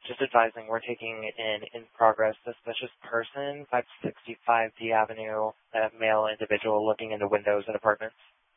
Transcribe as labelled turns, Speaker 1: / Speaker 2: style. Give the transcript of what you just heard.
Speaker 1: Just advising we're taking an in-progress suspicious person, 565 D Avenue, a male individual looking into windows and apartments.